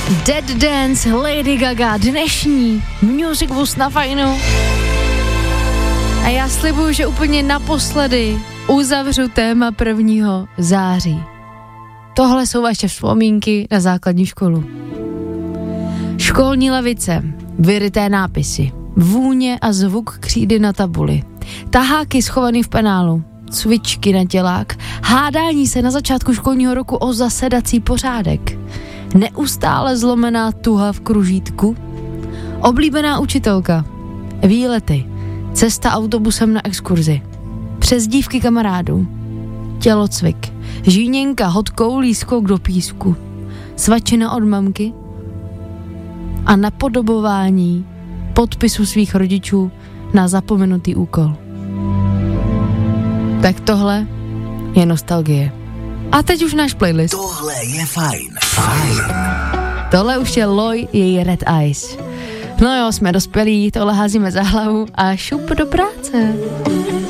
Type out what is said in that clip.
Dead Dance, Lady Gaga, dnešní Music Bus na Fajnu. A já slibuju, že úplně naposledy uzavřu téma 1. září. Tohle jsou vaše vzpomínky na základní školu. Školní lavice, vyryté nápisy, vůně a zvuk křídy na tabuli, taháky schovaný v penálu, cvičky na tělák, hádání se na začátku školního roku o zasedací pořádek, neustále zlomená tuha v kružítku, oblíbená učitelka, výlety, cesta autobusem na exkurzi, přezdívky kamarádů, tělocvik, žíněnka hodkou lískok do písku, svačina od mamky a napodobování podpisu svých rodičů na zapomenutý úkol. Tak tohle je nostalgie. A teď už náš playlist. Tohle je fajn. Fajn. Tohle už je Loj, její Red Eyes. No jo, jsme dospělí, tohle házíme za hlavu a šup do práce.